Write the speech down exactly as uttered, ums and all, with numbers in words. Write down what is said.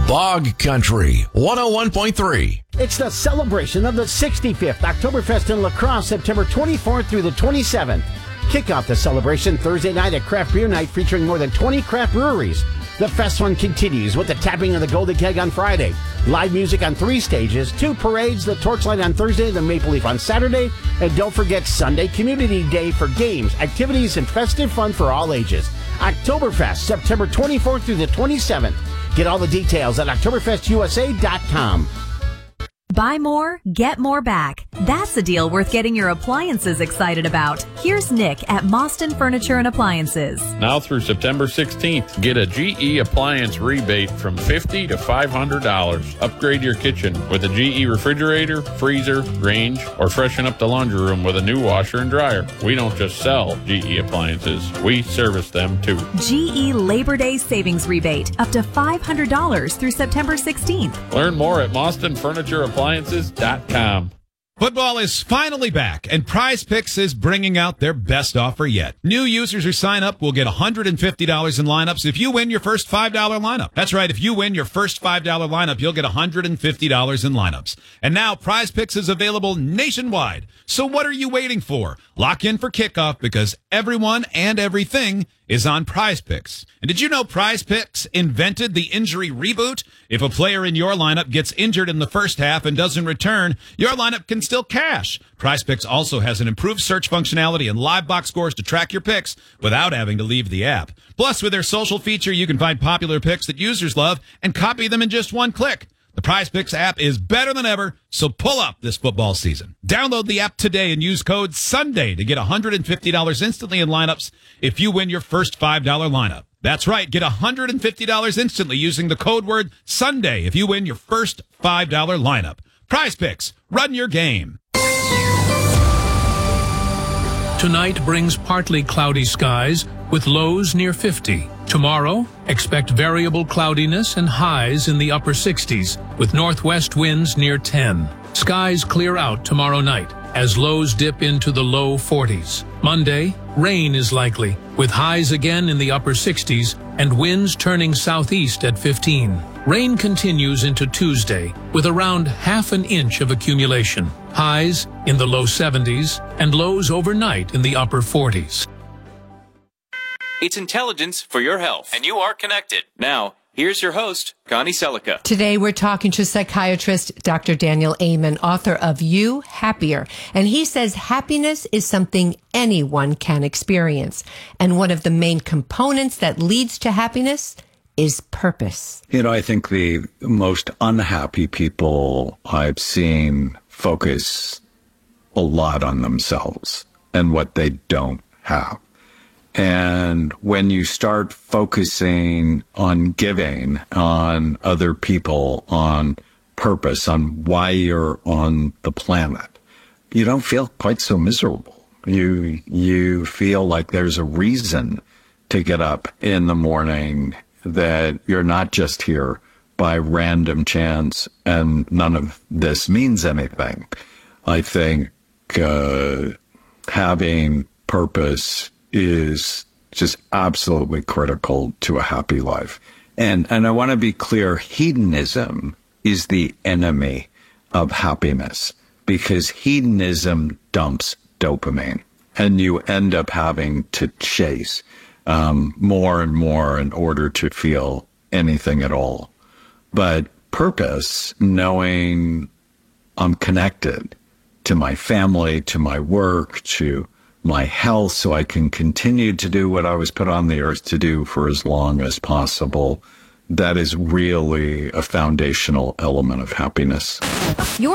Bog Country one oh one point three. It's the celebration of the sixty-fifth Oktoberfest in La Crosse, September twenty-fourth through the twenty-seventh. Kick off the celebration Thursday night at Craft Beer Night featuring more than twenty craft breweries. The fest fun continues with the tapping of the Golden Keg on Friday, live music on three stages, two parades, the Torchlight on Thursday, the Maple Leaf on Saturday, and don't forget Sunday Community Day for games, activities, and festive fun for all ages. Oktoberfest, September twenty-fourth through the twenty-seventh. Get all the details at Oktoberfest U S A dot com. Buy more, get more back. That's a deal worth getting your appliances excited about. Here's Nick at Mostyn Furniture and Appliances. Now through September sixteenth, get a G E appliance rebate from fifty dollars to five hundred dollars. Upgrade your kitchen with a G E refrigerator, freezer, range, or freshen up the laundry room with a new washer and dryer. We don't just sell G E appliances, we service them too. G E Labor Day Savings Rebate, up to five hundred dollars through September sixteenth. Learn more at Mostyn Furniture Appliances dot com. Football is finally back, and Prize Picks is bringing out their best offer yet. New users who sign up will get one hundred fifty dollars in lineups if you win your first five dollar lineup. That's right, if you win your first five dollar lineup, you'll get one hundred fifty dollars in lineups. And now Prize Picks is available nationwide. So what are you waiting for? Lock in for kickoff because everyone and everything is on Prize Picks. And did you know Prize Picks invented the injury reboot? If a player in your lineup gets injured in the first half and doesn't return, your lineup can still cash. Prize Picks also has an improved search functionality and live box scores to track your picks without having to leave the app. Plus, with their social feature, you can find popular picks that users love and copy them in just one click. The Prize Picks app is better than ever, so pull up this football season. Download the app today and use code SUNDAY to get one hundred fifty dollars instantly in lineups if you win your first five dollar lineup. That's right, get one hundred fifty dollars instantly using the code word SUNDAY if you win your first five dollar lineup. Prize Picks, run your game. Tonight brings partly cloudy skies with lows near fifty. Tomorrow, expect variable cloudiness and highs in the upper sixties with northwest winds near ten. Skies clear out tomorrow night as lows dip into the low forties. Monday, rain is likely with highs again in the upper sixties and winds turning southeast at fifteen. Rain continues into Tuesday with around half an inch of accumulation. Highs in the low seventies and lows overnight in the upper forties. It's intelligence for your health, and you are connected. Now, here's your host, Connie Selica. Today, we're talking to psychiatrist Doctor Daniel Amen, author of You Happier. And he says happiness is something anyone can experience. And one of the main components that leads to happiness is purpose. You know, I think the most unhappy people I've seen focus a lot on themselves and what they don't have. And when you start focusing on giving, on other people, on purpose, on why you're on the planet, you don't feel quite so miserable. You, you feel like there's a reason to get up in the morning, that you're not just here by random chance and none of this means anything. I think uh, having purpose is just absolutely critical to a happy life. And and I want to be clear, hedonism is the enemy of happiness because hedonism dumps dopamine and you end up having to chase um, more and more in order to feel anything at all. But purpose, knowing I'm connected to my family, to my work, to my health, so I can continue to do what I was put on the earth to do for as long as possible. That is really a foundational element of happiness. Your